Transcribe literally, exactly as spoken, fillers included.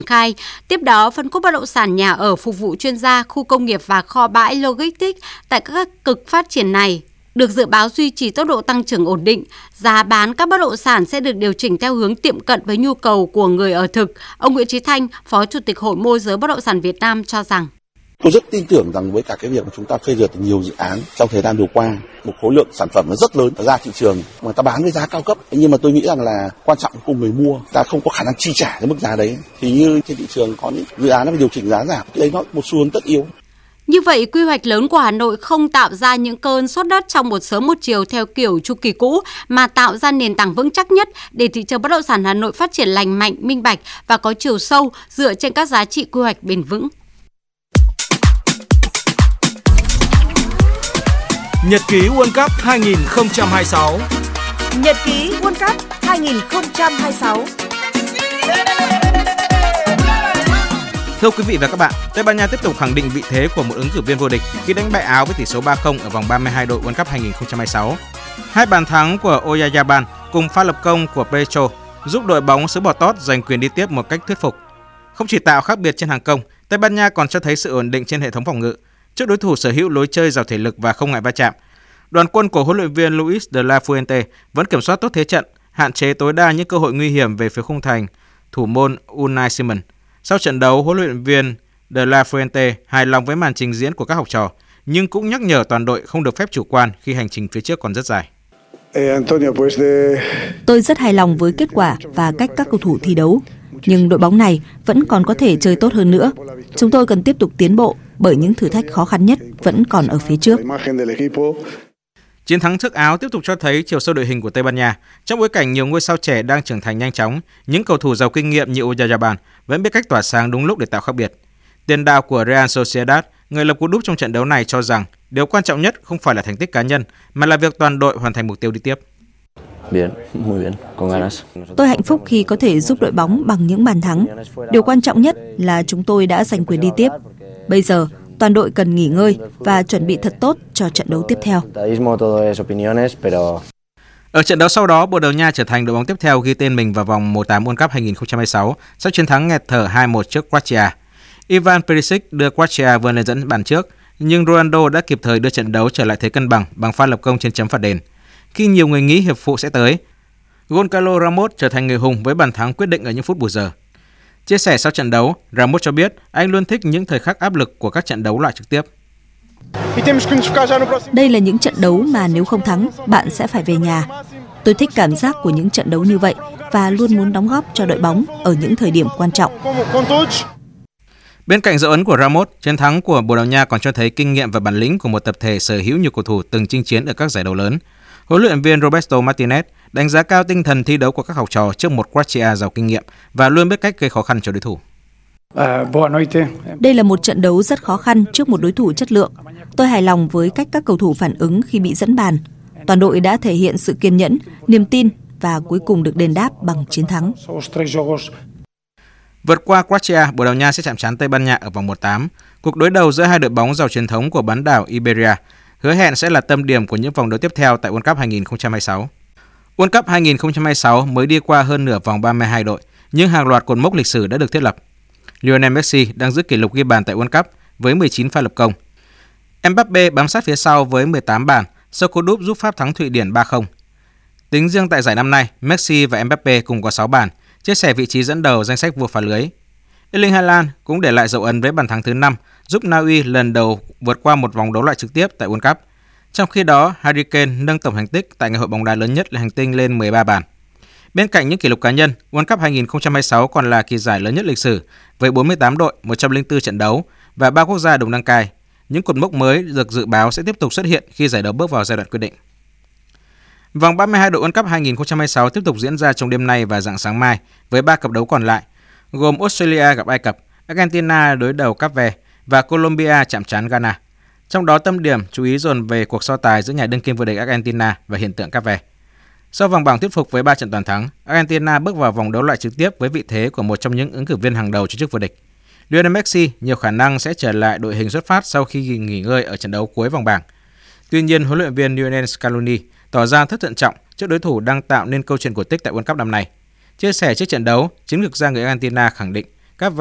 khai. Tiếp đó, phân khúc bất động sản nhà ở phục vụ chuyên gia, khu công nghiệp và kho bãi logistics tại các cực phát triển này được dự báo duy trì tốc độ tăng trưởng ổn định. Giá bán các bất động sản sẽ được điều chỉnh theo hướng tiệm cận với nhu cầu của người ở thực. Ông Nguyễn Chí Thanh, Phó Chủ tịch Hội môi giới bất động sản Việt Nam cho rằng: Tôi rất tin tưởng rằng với cả cái việc mà chúng ta phê duyệt nhiều dự án trong thời gian vừa qua, một khối lượng sản phẩm nó rất lớn ra thị trường mà ta bán với giá cao cấp, nhưng mà tôi nghĩ rằng là quan trọng cùng người mua, ta không có khả năng chi trả cái mức giá đấy, thì như trên thị trường có những dự án nó điều chỉnh giá giảm, đấy nó một xu hướng tất yếu. Như vậy, quy hoạch lớn của Hà Nội không tạo ra những cơn sốt đất trong một sớm một chiều theo kiểu chu kỳ cũ, mà tạo ra nền tảng vững chắc nhất để thị trường bất động sản Hà Nội phát triển lành mạnh, minh bạch và có chiều sâu dựa trên các giá trị quy hoạch bền vững. Nhật ký World Cup hai không hai sáu. Nhật ký World Cup hai không hai sáu. Thưa quý vị và các bạn, Tây Ban Nha tiếp tục khẳng định vị thế của một ứng cử viên vô địch khi đánh bại Áo với tỷ số ba không ở vòng ba mươi hai đội World Cup hai không hai sáu. Hai bàn thắng của Oyarzabal cùng pha lập công của Pedro giúp đội bóng xứ Bò Tót giành quyền đi tiếp một cách thuyết phục. Không chỉ tạo khác biệt trên hàng công, Tây Ban Nha còn cho thấy sự ổn định trên hệ thống phòng ngự trước đối thủ sở hữu lối chơi giàu thể lực và không ngại va chạm. Đoàn quân của huấn luyện viên Luis de la Fuente vẫn kiểm soát tốt thế trận, hạn chế tối đa những cơ hội nguy hiểm về phía khung thành thủ môn Unai Simon. Sau trận đấu, huấn luyện viên de la Fuente hài lòng với màn trình diễn của các học trò, nhưng cũng nhắc nhở toàn đội không được phép chủ quan khi hành trình phía trước còn rất dài. Tôi rất hài lòng với kết quả và cách các cầu thủ thi đấu, nhưng đội bóng này vẫn còn có thể chơi tốt hơn nữa. Chúng tôi cần tiếp tục tiến bộ bởi những thử thách khó khăn nhất vẫn còn ở phía trước. Chiến thắng trước Áo tiếp tục cho thấy chiều sâu đội hình của Tây Ban Nha. Trong bối cảnh nhiều ngôi sao trẻ đang trưởng thành nhanh chóng, những cầu thủ giàu kinh nghiệm như Oyarzabal vẫn biết cách tỏa sáng đúng lúc để tạo khác biệt. Tiền đạo của Real Sociedad, người lập cú đúp trong trận đấu này cho rằng điều quan trọng nhất không phải là thành tích cá nhân, mà là việc toàn đội hoàn thành mục tiêu đi tiếp. Tôi hạnh phúc khi có thể giúp đội bóng bằng những bàn thắng. Điều quan trọng nhất là chúng tôi đã giành quyền đi tiếp. Bây giờ, toàn đội cần nghỉ ngơi và chuẩn bị thật tốt cho trận đấu tiếp theo. Ở trận đấu sau đó, Bồ Đào Nha trở thành đội bóng tiếp theo ghi tên mình vào vòng một tám World Cup hai không hai sáu sau chiến thắng nghẹt thở hai một trước Croatia. Ivan Perisic đưa Croatia vươn lên dẫn bàn trước, nhưng Ronaldo đã kịp thời đưa trận đấu trở lại thế cân bằng bằng pha lập công trên chấm phạt đền. Khi nhiều người nghĩ hiệp phụ sẽ tới, Goncalo Ramos trở thành người hùng với bàn thắng quyết định ở những phút bù giờ. Chia sẻ sau trận đấu, Ramos cho biết anh luôn thích những thời khắc áp lực của các trận đấu loại trực tiếp. Đây là những trận đấu mà nếu không thắng, bạn sẽ phải về nhà. Tôi thích cảm giác của những trận đấu như vậy và luôn muốn đóng góp cho đội bóng ở những thời điểm quan trọng. Bên cạnh dấu ấn của Ramos, chiến thắng của Bồ Đào Nha còn cho thấy kinh nghiệm và bản lĩnh của một tập thể sở hữu nhiều cầu thủ từng chinh chiến ở các giải đấu lớn. Huấn luyện viên Roberto Martinez đánh giá cao tinh thần thi đấu của các học trò trước một Croatia giàu kinh nghiệm và luôn biết cách gây khó khăn cho đối thủ. Đây là một trận đấu rất khó khăn trước một đối thủ chất lượng. Tôi hài lòng với cách các cầu thủ phản ứng khi bị dẫn bàn. Toàn đội đã thể hiện sự kiên nhẫn, niềm tin và cuối cùng được đền đáp bằng chiến thắng. Vượt qua Croatia, Bồ Đào Nha sẽ chạm trán Tây Ban Nha ở vòng một tám. Cuộc đối đầu giữa hai đội bóng giàu truyền thống của bán đảo Iberia hứa hẹn sẽ là tâm điểm của những vòng đấu tiếp theo tại World Cup hai không hai sáu. World Cup hai không hai sáu mới đi qua hơn nửa vòng ba mươi hai đội, nhưng hàng loạt cột mốc lịch sử đã được thiết lập. Lionel Messi đang giữ kỷ lục ghi bàn tại World Cup với mười chín pha lập công. Mbappe bám sát phía sau với mười tám bàn sau cú đúp giúp Pháp thắng Thụy Điển ba không. Tính riêng tại giải năm nay, Messi và Mbappe cùng có sáu bàn, chia sẻ vị trí dẫn đầu danh sách vua phá lưới. Erling Haaland cũng để lại dấu ấn với bàn thắng thứ năm, giúp Na Uy lần đầu vượt qua một vòng đấu loại trực tiếp tại World Cup. Trong khi đó, Harry Kane nâng tổng thành tích tại ngày hội bóng đá lớn nhất là hành tinh lên mười ba bàn. Bên cạnh những kỷ lục cá nhân, World Cup hai không hai sáu còn là kỳ giải lớn nhất lịch sử với bốn mươi tám đội, một trăm lẻ bốn trận đấu và ba quốc gia đồng đăng cai. Những cột mốc mới được dự báo sẽ tiếp tục xuất hiện khi giải đấu bước vào giai đoạn quyết định. Vòng ba mươi hai đội World Cup hai không hai sáu tiếp tục diễn ra trong đêm nay và rạng sáng mai với ba cặp đấu còn lại, gồm Australia gặp Ai Cập, Argentina đối đầu Cape Verde và Colombia chạm trán Ghana. Trong đó tâm điểm chú ý dồn về cuộc so tài giữa nhà đương kim vô địch Argentina và hiện tượng Cape Verde. Sau vòng bảng thuyết phục với ba trận toàn thắng, Argentina bước vào vòng đấu loại trực tiếp với vị thế của một trong những ứng cử viên hàng đầu cho chức vô địch. Lionel Messi nhiều khả năng sẽ trở lại đội hình xuất phát sau khi nghỉ ngơi ở trận đấu cuối vòng bảng. Tuy nhiên, huấn luyện viên Lionel Scaloni tỏ ra thất thận trọng trước đối thủ đang tạo nên câu chuyện cổ tích tại World Cup năm nay. Chia sẻ trước trận đấu, chiến lược gia người Argentina khẳng định